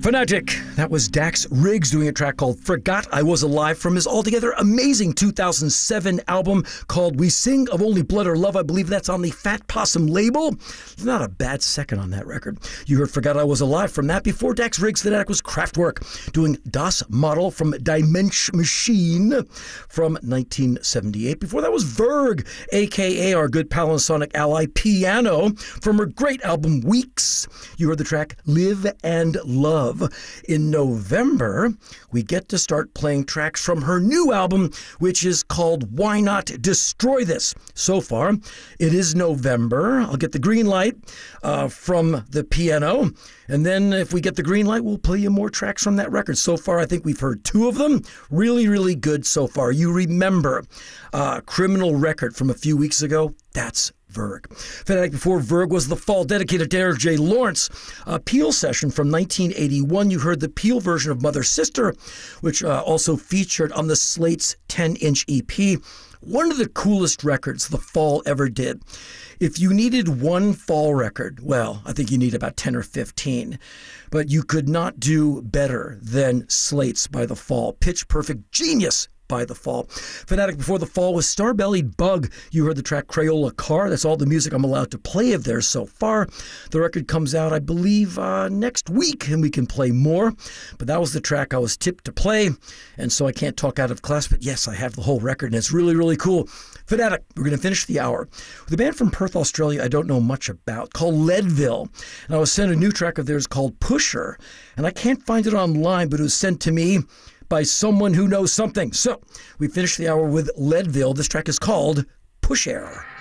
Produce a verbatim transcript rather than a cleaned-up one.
Fanatic. That was Dax Riggs doing a track called Forgot I Was Alive from his altogether amazing two thousand seven album called We Sing of Only Blood or Love. I believe that's on the Fat Possum label. Not a bad second on that record. You heard Forgot I Was Alive from that. Before Dax Riggs, Fanatic was Kraftwerk doing Das Model from Dimension Machine from nineteen seventy-eight. Before that was Verg, a k a our good pal and Sonic ally Piano from her great album Weeks. You heard the track Live and Love. In November, we get to start playing tracks from her new album, which is called Why Not Destroy This. So far, it is November. I'll get the green light uh, from the Piano, and then if we get the green light, we'll play you more tracks from that record. So far, I think we've heard two of them. Really, really good so far. You remember uh, Criminal Record from a few weeks ago? That's Verg. Fanatic before Verg was The Fall, dedicated to Eric J. Lawrence. A Peel session from nineteen eighty-one. You heard the Peel version of Mother Sister, which uh, also featured on the Slate's ten-inch E P. One of the coolest records The Fall ever did. If you needed one Fall record, well, I think you need about ten or fifteen. But you could not do better than Slate's by The Fall. Pitch Perfect genius by The Fall. Fanatic before The Fall was Starbellied Bug. You heard the track Crayola Car. That's all the music I'm allowed to play of theirs so far. The record comes out, I believe, uh, next week, and we can play more. But that was the track I was tipped to play, and so I can't talk out of class. But yes, I have the whole record, and it's really, really cool. Fanatic, we're going to finish the hour with a band from Perth, Australia I don't know much about, called Leadville. And I was sent a new track of theirs called Pusher, and I can't find it online, but it was sent to me by someone who knows something. So we finished the hour with Leadville. This track is called Push Air.